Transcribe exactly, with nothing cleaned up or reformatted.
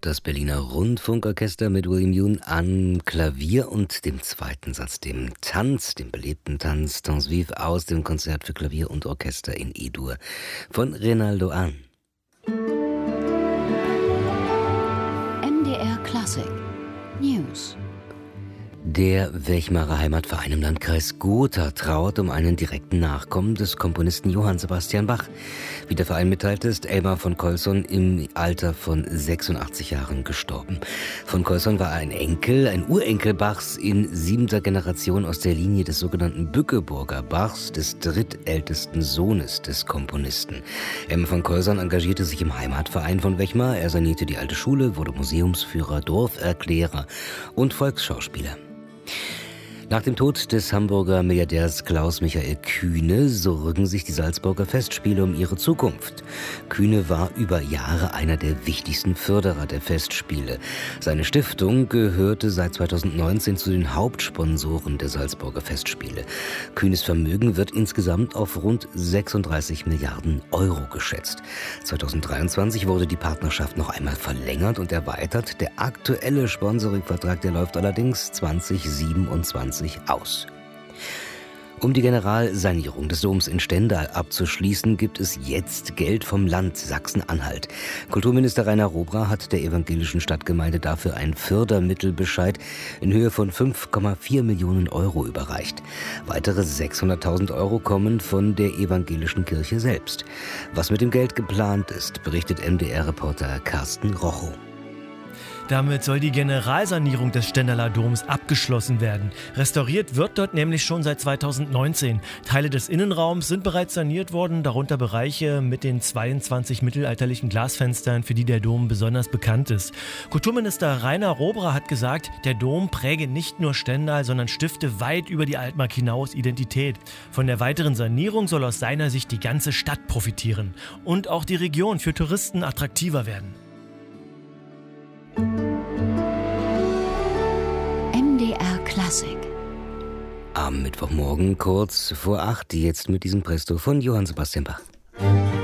Das Berliner Rundfunkorchester mit William Youn am Klavier und dem zweiten Satz, dem Tanz, dem belebten Tanz Danse Vive aus dem Konzert für Klavier und Orchester in E-Dur von Rinaldo Ahn. M D R Klassik News. Der Wechmarer Heimatverein im Landkreis Gotha trauert um einen direkten Nachkommen des Komponisten Johann Sebastian Bach. Wie der Verein mitteilte, ist Elmar von Colson im Alter von sechsundachtzig Jahren gestorben. Von Colson war ein Enkel, ein Urenkel Bachs in siebter Generation aus der Linie des sogenannten Bückeburger Bachs, des drittältesten Sohnes des Komponisten. Elmar von Colson engagierte sich im Heimatverein von Wechmar. Er sanierte die alte Schule, wurde Museumsführer, Dorferklärer und Volksschauspieler. Nach dem Tod des Hamburger Milliardärs Klaus Michael Kühne sorgen sich die Salzburger Festspiele um ihre Zukunft. Kühne war über Jahre einer der wichtigsten Förderer der Festspiele. Seine Stiftung gehörte seit zweitausendneunzehn zu den Hauptsponsoren der Salzburger Festspiele. Kühnes Vermögen wird insgesamt auf rund sechsunddreißig Milliarden Euro geschätzt. zweitausenddreiundzwanzig wurde die Partnerschaft noch einmal verlängert und erweitert. Der aktuelle Sponsoringvertrag, der läuft allerdings zwanzig siebenundzwanzig aus. Um die Generalsanierung des Doms in Stendal abzuschließen, gibt es jetzt Geld vom Land Sachsen-Anhalt. Kulturminister Rainer Robra hat der evangelischen Stadtgemeinde dafür einen Fördermittelbescheid in Höhe von fünf Komma vier Millionen Euro überreicht. Weitere sechshunderttausend Euro kommen von der evangelischen Kirche selbst. Was mit dem Geld geplant ist, berichtet M D R-Reporter Carsten Rochow. Damit soll die Generalsanierung des Stendaler Doms abgeschlossen werden. Restauriert wird dort nämlich schon seit zweitausendneunzehn. Teile des Innenraums sind bereits saniert worden, darunter Bereiche mit den zweiundzwanzig mittelalterlichen Glasfenstern, für die der Dom besonders bekannt ist. Kulturminister Rainer Robra hat gesagt, der Dom präge nicht nur Stendal, sondern stifte weit über die Altmark hinaus Identität. Von der weiteren Sanierung soll aus seiner Sicht die ganze Stadt profitieren und auch die Region für Touristen attraktiver werden. M D R Klassik. Am Mittwochmorgen kurz vor acht, jetzt mit diesem Presto von Johann Sebastian Bach.